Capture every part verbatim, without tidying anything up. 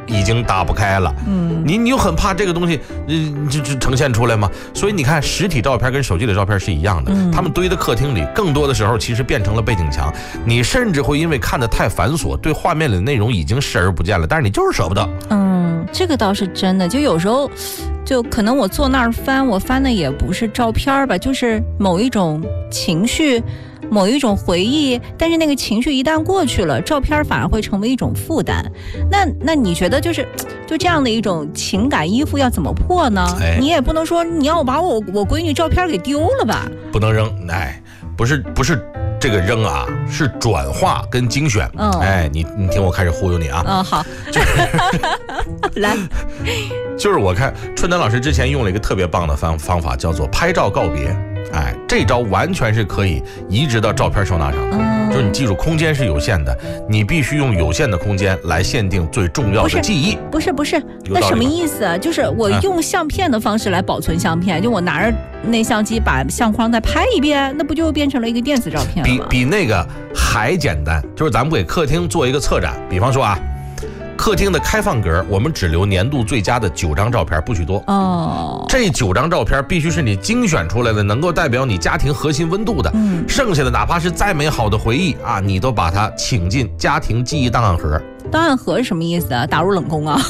已经打不开了。嗯，你你又很怕这个东西，嗯、呃，就就呈现出来吗？所以你看，实体照片跟手机里照片是一样的，嗯、他们堆在客厅里，更多的时候其实变成了背景墙。你甚至会因为看得太繁琐，对画面里的内容已经视而不见了，但是你就是舍不得。 嗯，这个倒是真的，就有时候。就可能我坐那儿翻，我翻的也不是照片吧，就是某一种情绪，某一种回忆，但是那个情绪一旦过去了，照片反而会成为一种负担。那那你觉得就是就这样的一种情感依附要怎么破呢？哎、你也不能说你要把我我闺女照片给丢了吧？ 不能扔，哎，不是不是。这个扔啊，是转化跟精选。嗯，哎，你你听我开始忽悠你啊。 嗯，好。就是、来， 就是我看春丹老师之前用了一个特别棒的方方法，叫做拍照告别。哎，这招完全是可以移植到照片收纳上的。嗯，就是你记住，空间是有限的，你必须用有限的空间来限定最重要的记忆。 不是不是，不是那什么意思啊？就是我用相片的方式来保存相片，嗯、就我拿着那相机把相框再拍一遍，那不就变成了一个电子照片了吗？ 比比那个还简单，就是咱们给客厅做一个策展，比方说啊。客厅的开放格，我们只留年度最佳的九张照片，不许多哦。这九张照片必须是你精选出来的，能够代表你家庭核心温度的。嗯，剩下的哪怕是再美好的回忆啊，你都把它请进家庭记忆档案盒。 档案盒是什么意思啊？打入冷宫啊？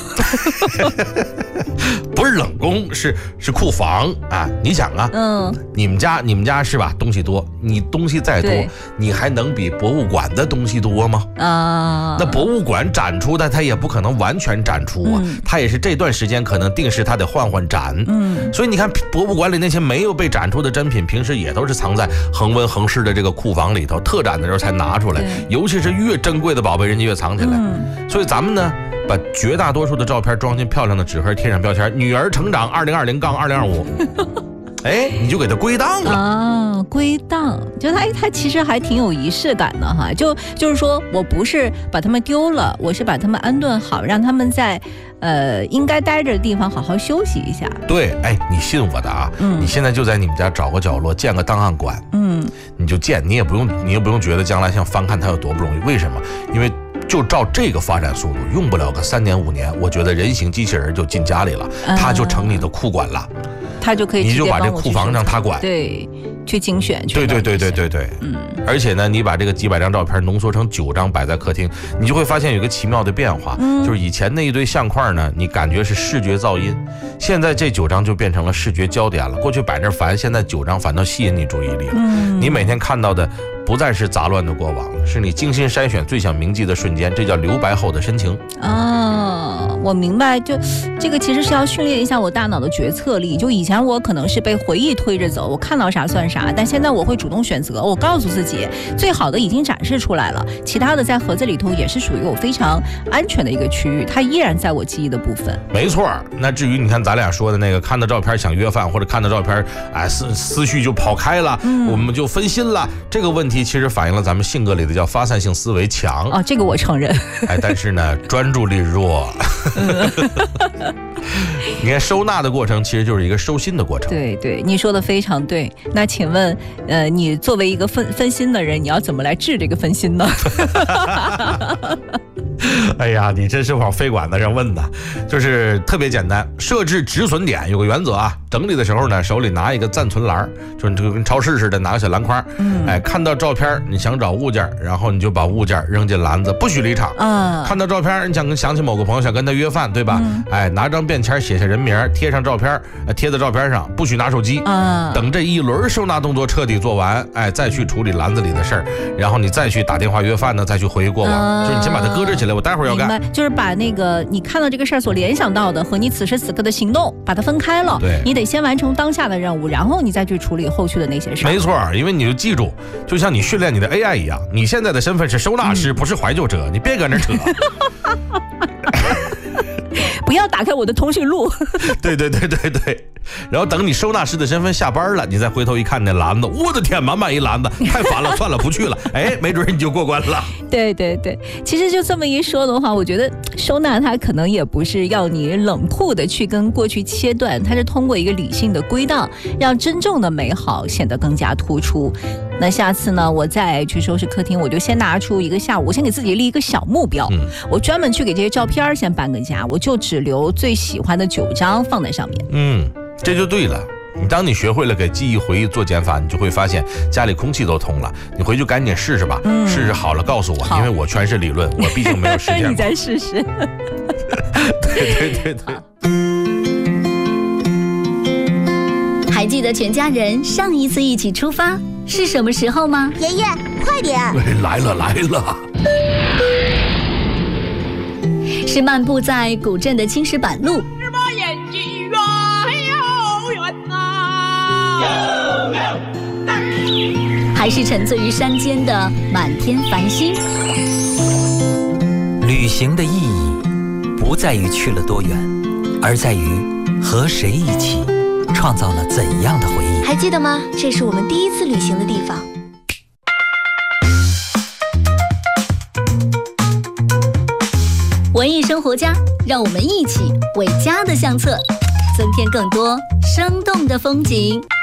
不是冷宫，是是库房啊！你想啊，嗯，你们家你们家是吧？东西多，你东西再多，你还能比博物馆的东西多吗？啊，那博物馆展出的，它也不可能完全展出啊，嗯、它也是这段时间可能定时它得换换展。嗯，所以你看博物馆里那些没有被展出的珍品，平时也都是藏在恒温恒湿的这个库房里头，特展的时候才拿出来。尤其是越珍贵的宝贝，人家越藏起来。嗯、所以咱们呢，把绝大多数的照片装进漂亮的纸盒，贴上标签，女儿成长二零二零杠二零二五，哎，你就给它归档了啊，归档，就它它其实还挺有仪式感的哈，就就是说我不是把它们丢了，我是把它们安顿好，让他们在呃应该待着的地方好好休息一下。 对，哎，你信我的啊，嗯，你现在就在你们家找个角落建个档案馆，嗯，你就建，你也不用你也不用觉得将来像翻看它有多不容易，为什么？因为就照这个发展速度，用不了个三年五年，我觉得人形机器人就进家里了，它就成你的库管了， 它就可以你就把这库房让它管， 对，去精选， 对对对对对对，嗯，而且呢，你把这个几百张照片浓缩成九张摆在客厅，你就会发现有一个奇妙的变化，嗯，就是以前那一堆相框呢，你感觉是视觉噪音，现在这九张就变成了视觉焦点了。过去摆那烦，现在九张反倒吸引你注意力了，嗯，你每天看到的不再是杂乱的过往，是你精心筛选最想铭记的瞬间，这叫留白后的深情。 哦，我明白，就这个其实是要训练一下我大脑的决策力。就以前我可能是被回忆推着走，我看到啥算啥，但现在我会主动选择，我告诉自己，最好的已经展示出来了，其他的在盒子里头也是属于我非常安全的一个区域，它依然在我记忆的部分。 没错，那至于你看咱俩说的那个，看到照片想约饭，或者看到照片，哎，思思绪就跑开了，嗯，我们就分心了，这个问题其实反映了咱们性格里的叫发散性思维强。 哦，这个我承认。 哎，但是呢，专注力弱。你看收纳的过程其实就是一个收心的过程。 对对，你说的非常对。那请问，呃，你作为一个分分心的人，你要怎么来治这个分心呢？ 哎呀，你真是往飞管子上问的，就是特别简单，设置止损点有个原则啊。整理的时候呢，手里拿一个暂存栏，就是这个跟超市似的，拿个小篮筐。嗯，哎，看到照片你想找物件，然后你就把物件扔进篮子，不许离场。嗯，看到照片你想跟想起某个朋友，想跟他约饭，对吧？嗯，哎，拿张便签写下人名，贴上照片，贴在照片上，不许拿手机。嗯，等这一轮收纳动作彻底做完，哎，再去处理篮子里的事儿，然后你再去打电话约饭呢，再去回忆过往。嗯，就是你先把它搁置起来，我待会儿要干。 明白，就是把那个你看到这个事儿所联想到的和你此时此刻的行动把它分开了。 对， 你得先完成当下的任务，然后你再去处理后续的那些事。 没错，因为你就记住，就像你训练你的 A I 一样，你现在的身份是收纳师，嗯，不是怀旧者，你别搁那扯。 不要打开我的通讯录。 对对对对对。 然后等你收纳师的身份下班了，你再回头一看那篮子，我的天，满满一篮子，太烦了，算了，不去了。哎，没准你就过关了。 对对对，其实就这么一说的话，我觉得收纳它可能也不是要你冷酷的去跟过去切断，它是通过一个理性的归档，让真正的美好显得更加突出。那下次呢，我再去收拾客厅，我就先拿出一个下午，我先给自己立一个小目标，嗯、我专门去给这些照片先搬个家，我就只留最喜欢的九张放在上面。 嗯，这就对了。当你学会了给记忆回忆做减法，你就会发现家里空气都通了。你回去赶紧试试吧，嗯、试试好了告诉我，因为我全是理论，我毕竟没有实践过。 你再试试。 对对对对。 还记得全家人上一次一起出发是什么时候吗？ 爷爷，快点！ 来了来了。 是漫步在古镇的青石板路。还是沉醉于山间的满天繁星。 旅行的意义不在于去了多远，而在于和谁一起创造了怎样的回忆。 还记得吗？这是我们第一次旅行的地方。 文艺生活家，让我们一起为家的相册增添更多生动的风景。